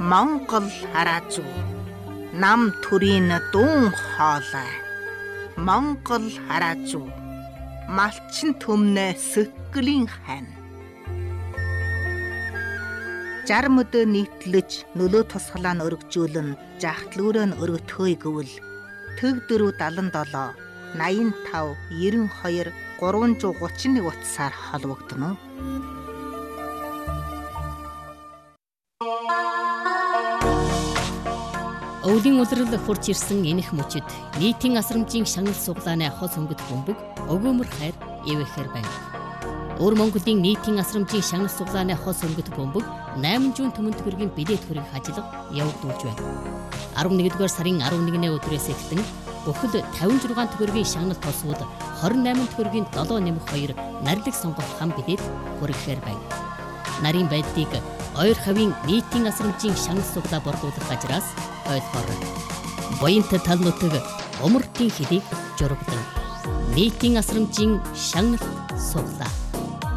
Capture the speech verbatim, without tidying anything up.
Монгол хараазуу нам төрийн дун хоолой Монгол хараазуу малчин төмнө сөклийн хань жарм өдөө нийтлэж нөлөө тусгалаа нь өргөжүүлэн жахтлүүрөө нь өргөтхөөе гэвэл төг дөрөв далан долоо наян тав ерөн хоёр гурван зуун гучин нэг утсаар холбогдно. Өвлийн улирал хурж ирсэн энэх мөчид нийтийн асрамжийн шагнал суглааны хос өнгөт бөмбөг өгөөмөр хайр ивэхээр байна. Өвөр Монголын нийтийн асрамжийн шагнал суглааны хос өнгөт бөмбөг найман зуун төмөн төгрөгийн билет хөрөг ажиллага явагдуулж байна. арван нэгдүгээр сарын арван нэгний өдрөөс эхлэн бүхэл тавин зургаан төгрөгийн шагнал тосууд хорин найман төгрөгийн долоо нэмэх хоёр нарилэг сонгох хам билет хөрөглөөр байна. Нарийн байдлыг ойр хавийн нийтийн асрамжийн шагнал суглаа борлуулах ажраас ойлгоор буянт тал нутаг умартын хэлийг журагдан нийтийн асрамжийн шагнал суглаа